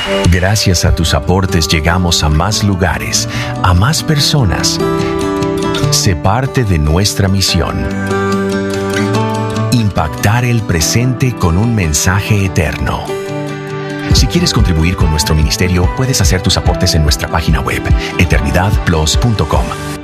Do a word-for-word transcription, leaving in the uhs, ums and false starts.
Gracias a tus aportes llegamos a más lugares, a más personas. Sé parte de nuestra misión. Impactar el presente con un mensaje eterno. Si quieres contribuir con nuestro ministerio, puedes hacer tus aportes en nuestra página web, eternidad plus punto com.